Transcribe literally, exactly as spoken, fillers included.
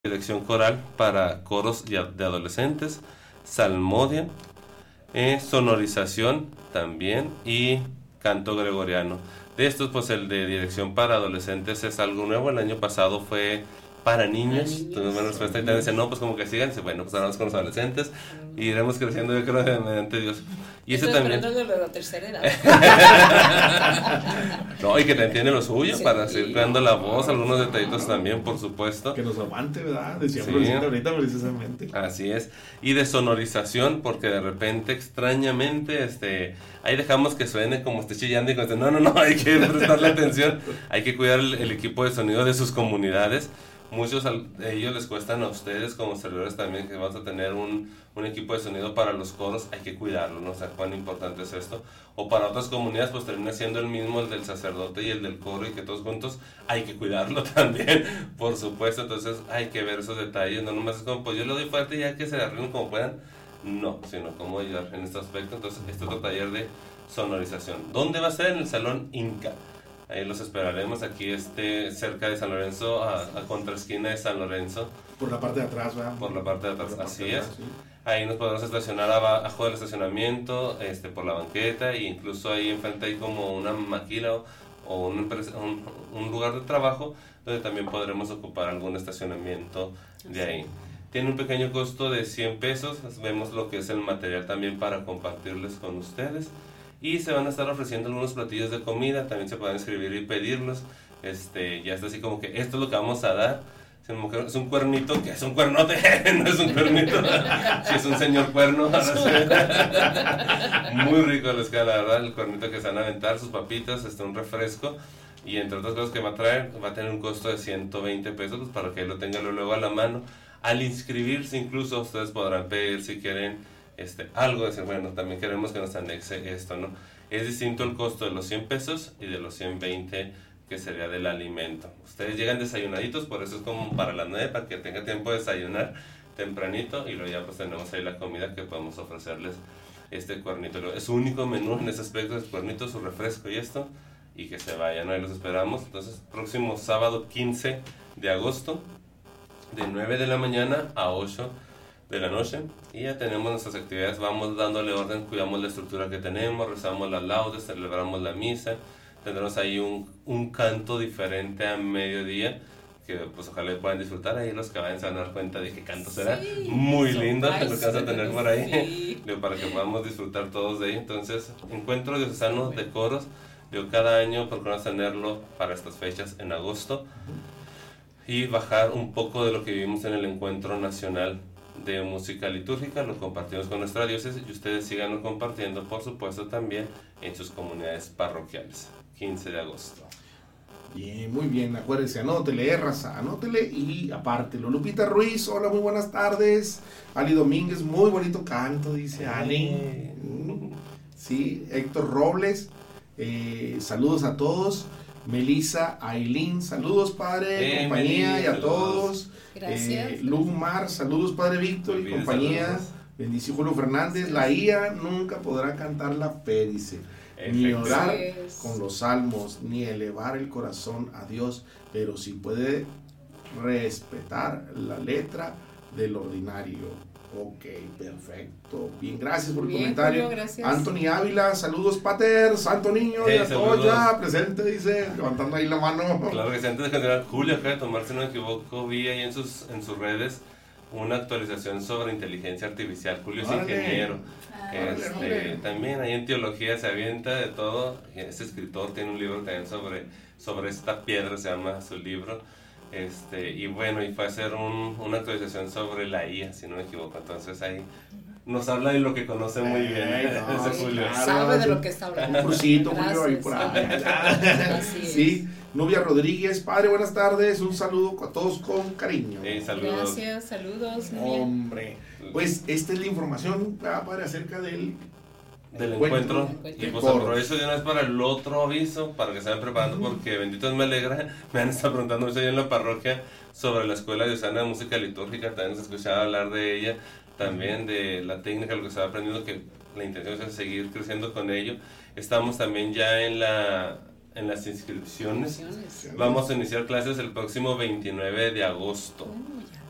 dirección coral para coros de adolescentes, salmodia, eh, sonorización también y canto gregoriano. De estos, pues el de dirección para adolescentes es algo nuevo. El año pasado fue para niños. Entonces, una respuesta y también dice, no, pues como que sigan. Dice, bueno, pues ahora vamos con los adolescentes y iremos creciendo, yo creo, mediante Dios. Y ese también. De la tercera edad. No, y que te entiende lo suyo, sí, para seguir creando la voz, claro, algunos detallitos claro. también, por supuesto. Que nos aguante, ¿verdad? Decíamos Sí. ahorita precisamente. Así es. Y de sonorización, porque de repente, extrañamente, este, ahí dejamos que suene como esté chillando y como, no, no, no, hay que prestarle atención, hay que cuidar el, el equipo de sonido de sus comunidades. Muchos de ellos les cuestan a ustedes como servidores también, que vamos a tener un, un equipo de sonido para los coros, hay que cuidarlo, ¿no? O sea, cuán importante es esto. O para otras comunidades, pues termina siendo el mismo, el del sacerdote y el del coro, y que todos juntos hay que cuidarlo también, por supuesto. Entonces hay que ver esos detalles, no nomás es como, pues yo le doy fuerte y ya que se arreglen como puedan. No, sino cómo ayudar en este aspecto. Entonces, este es otro taller de sonorización. ¿Dónde va a ser? En el Salón Inca. Ahí los esperaremos aquí este, cerca de San Lorenzo, a, a contraesquina de San Lorenzo. Por la parte de atrás, ¿verdad? Por la parte de atrás, parte así de es. atrás, sí. Ahí nos podremos estacionar abajo del estacionamiento, este, por la banqueta, e incluso ahí enfrente hay como una maquila o, o una empresa, un, un lugar de trabajo donde también podremos ocupar algún estacionamiento de ahí. Tiene un pequeño costo de cien pesos, vemos lo que es el material también para compartirles con ustedes. Y se van a estar ofreciendo algunos platillos de comida, también se pueden escribir y pedirlos. Este, ya está así como que esto es lo que vamos a dar. Es un cuernito, que es un cuernote, no es un cuernito, si es un señor cuerno. Muy rico les queda, la verdad, el cuernito que se van a aventar, sus papitas, este, un refresco. Y entre otras cosas que va a traer, va a tener un costo de ciento veinte pesos, pues para que lo tengan luego a la mano. Al inscribirse incluso ustedes podrán pedir si quieren Este, algo, decir, bueno, también queremos que nos anexe esto, ¿no? Es distinto el costo de los cien pesos y de los ciento veinte que sería del alimento. Ustedes llegan desayunaditos, por eso es como para las nueve, para que tenga tiempo de desayunar tempranito, y luego ya pues tenemos ahí la comida que podemos ofrecerles, este cuernito. Es su único menú en ese aspecto, es cuernito, su refresco y esto, y que se vayan, ¿no? Ahí los esperamos. Entonces, próximo sábado quince de agosto, de nueve de la mañana a ocho de la noche, y ya tenemos nuestras actividades, vamos dándole orden, cuidamos la estructura que tenemos, rezamos las laudes, celebramos la misa, tendremos ahí un, un canto diferente a mediodía, que pues ojalá puedan disfrutar. Ahí los que vayan se van a dar cuenta de qué canto será, sí, muy lindo, que lo que vas a tener por ahí, sí. para que podamos disfrutar todos de ahí. Entonces, encuentro diocesano de coros, yo cada año procuramos tenerlo para estas fechas en agosto, y bajar un poco de lo que vivimos en el encuentro nacional de música litúrgica, lo compartimos con nuestra diócesis, y ustedes síganlo compartiendo, por supuesto, también en sus comunidades parroquiales. quince de agosto. Bien, muy bien, acuérdense, anótele, eh, raza, anótele y apártelo. Lupita Ruiz, hola, muy buenas tardes. Ali Domínguez, muy bonito canto, dice Ali. Mm, sí, Héctor Robles, eh, saludos a todos. Melissa Ailín, saludos padre, Eh, compañía, Meli, y a saludos. todos. Gracias. Eh, Lumar, saludos padre Víctor y Bien, compañía. saludos. Bendición Julio Fernández, la I A nunca podrá cantar la fe, dice. Ni orar Es. con los salmos, ni elevar el corazón a Dios, pero sí puede respetar la letra del ordinario. Ok, perfecto. Bien, gracias por el Bien, comentario. Julio, gracias. Anthony Ávila, saludos pater, santo niño, Hey, y a todos saludos. ya presente, dice, levantando ahí la mano. Claro que sí. Antes de continuar, Julio acaba de tomar, si no me equivoco, vi ahí en sus, en sus redes una actualización sobre inteligencia artificial. Julio es Órale. ingeniero. Ah, Este, órale. también ahí en teología se avienta de todo. Es escritor, tiene un libro también sobre, sobre esta piedra, se llama su libro. Este, y bueno, y fue a hacer un, una actualización sobre la I A, si no me equivoco. Entonces ahí nos habla de lo que conoce muy bien, ¿eh? Eh, no, Ese Julio. claro. Sabe de lo que está hablando. Un cursito, Julio, ahí por ahí. Así es. Sí, Nubia Rodríguez, padre, buenas tardes, un saludo a todos con cariño. Eh, saludos. Gracias, saludos. Nubia. Hombre, pues esta es la información, ah, padre, acerca del Del encuentro. encuentro, y de pues coros. aprovecho de una vez para el otro aviso, para que se vayan preparando, porque benditos me alegra, me han estado preguntando mucho allá en la parroquia sobre la Escuela Diocesana de Música Litúrgica, también se escuchaba hablar de ella, también de la técnica, lo que se va aprendiendo, que la intención es seguir creciendo con ello. Estamos también ya en la en las inscripciones. Inscripciones. Vamos a iniciar clases el próximo veintinueve de agosto. Oh, ya.